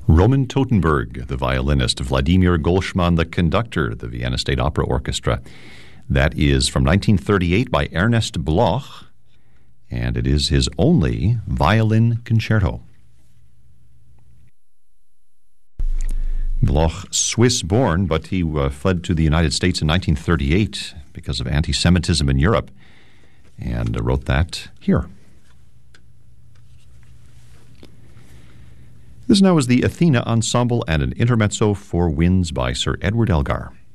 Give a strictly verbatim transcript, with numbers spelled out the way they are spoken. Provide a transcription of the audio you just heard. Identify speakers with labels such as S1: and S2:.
S1: Roman Totenberg, the violinist, Vladimir Golshman, the conductor, the Vienna State Opera Orchestra. That is from nineteen thirty-eight by Ernest Bloch, and it is his only violin concerto. Bloch, Swiss-born, but he uh, fled to the United States in nineteen thirty-eight because of anti-Semitism in Europe, and uh, wrote that here. This now is the Athena Ensemble and an intermezzo for winds by Sir Edward Elgar.